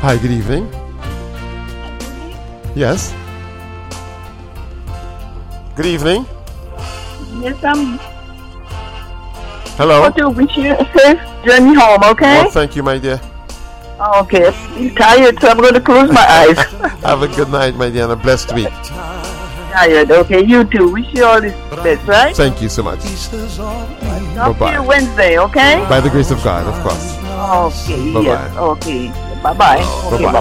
Hi, good evening. Yes. Good evening. Yes, I'm. Hello. Want to wish you a safe journey home, okay? Well, thank you, my dear. Okay. I'm tired, so I'm going to close my eyes. Have a good night, my dear, and a blessed week. Tired. Okay, you too. Wish you all the best, right? Thank you so much. Talk to Bye-bye. you Wednesday, okay? By the grace of God, of course. Okay. Bye-bye. Yes. Okay. Bye-bye. Okay, Bye-bye.